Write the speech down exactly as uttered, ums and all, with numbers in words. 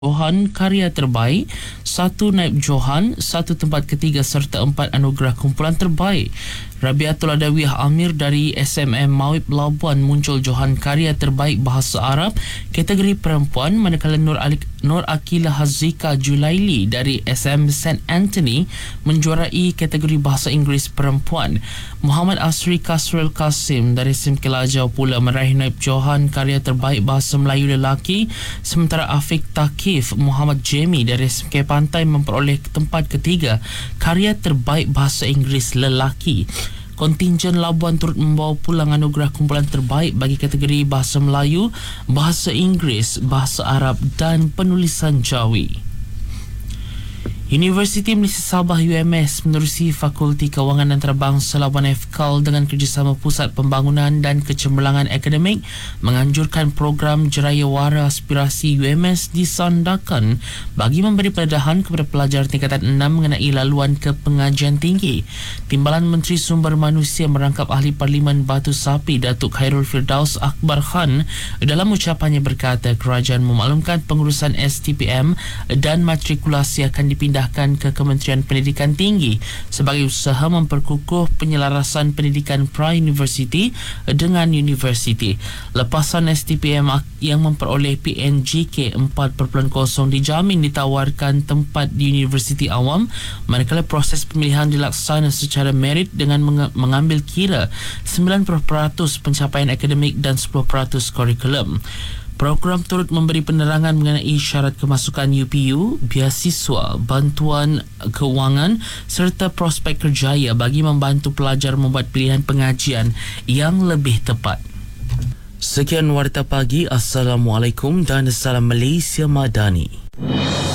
Johan Karya Terbaik, satu Naib Johan, satu tempat ketiga serta empat anugerah kumpulan terbaik. Rabiatul Adawiyah Amir dari S M M Mawib Labuan muncul Johan Karya Terbaik Bahasa Arab kategori perempuan, manakala Nur, Ali, Nur Akilah Hazika Julaili dari S M Saint Anthony menjuarai kategori Bahasa Inggeris perempuan. Muhammad Asri Kasrul Kasim dari S M Kelajau pula meraih Naib Johan Karya Terbaik Bahasa Melayu Lelaki, sementara Afiq Takif Muhammad Jamie dari S M K Pantai memperoleh tempat ketiga Karya Terbaik Bahasa Inggeris Lelaki. Kontingen Labuan turut membawa pulang anugerah kumpulan terbaik bagi kategori Bahasa Melayu, Bahasa Inggeris, Bahasa Arab dan Penulisan Jawi. Universiti Malaysia Sabah U M S menerusi Fakulti Kewangan Antarabangsa Labuan F K A L dengan kerjasama Pusat Pembangunan dan Kecemerlangan Akademik menganjurkan program Jerayawara Aspirasi U M S disandarkan bagi memberi pendedahan kepada pelajar tingkatan enam mengenai laluan ke pengajian tinggi. Timbalan Menteri Sumber Manusia merangkap Ahli Parlimen Batu Sapi Datuk Khairul Firdaus Akbar Khan dalam ucapannya berkata kerajaan memaklumkan pengurusan S T P M dan matrikulasi akan dipindahkan ke Kementerian Pendidikan Tinggi sebagai usaha memperkukuh penyelarasan pendidikan pra-universiti dengan universiti. Lepasan S T P M yang memperoleh P N G K empat titik kosong dijamin ditawarkan tempat di universiti awam, manakala proses pemilihan dilaksana secara merit dengan meng- mengambil kira sembilan puluh peratus pencapaian akademik dan sepuluh peratus kurikulum. Program turut memberi penerangan mengenai syarat kemasukan U P U, biasiswa, bantuan kewangan serta prospek kerjaya bagi membantu pelajar membuat pilihan pengajian yang lebih tepat. Sekian Warta Pagi. Assalamualaikum dan salam Malaysia Madani.